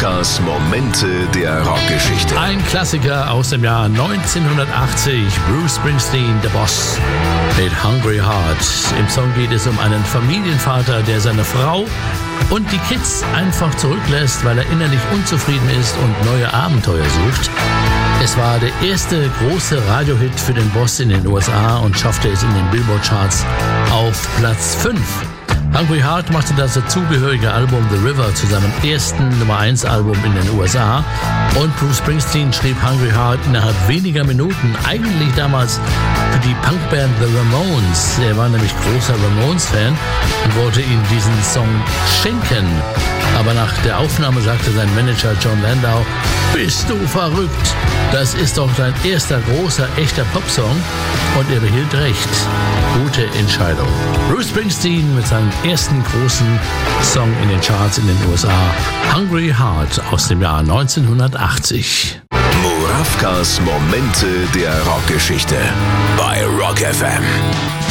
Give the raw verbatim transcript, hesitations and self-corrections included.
Murawkas Momente der Rockgeschichte. Ein Klassiker aus dem Jahr neunzehnhundertachtzig. Bruce Springsteen, The Boss mit Hungry Heart. Im Song geht es um einen Familienvater, der seine Frau und die Kids einfach zurücklässt, weil er innerlich unzufrieden ist und neue Abenteuer sucht. Es war der erste große Radiohit für den Boss in den U S A und schaffte es in den Billboard-Charts auf Platz fünf. Hungry Heart machte das dazugehörige Album The River zu seinem ersten Nummer eins Album in den U S A und Bruce Springsteen schrieb Hungry Heart innerhalb weniger Minuten, eigentlich damals für die Punkband The Ramones. Er war nämlich großer Ramones-Fan und wollte ihm diesen Song schenken. Aber nach der Aufnahme sagte sein Manager John Landau: Bist du verrückt? Das ist doch dein erster großer, echter Popsong. Und er behielt recht. Gute Entscheidung. Bruce Springsteen mit seinem ersten großen Song in den Charts in den U S A. Hungry Heart aus dem Jahr neunzehnhundertachtzig. Murawkas Momente der Rockgeschichte bei Rock F M.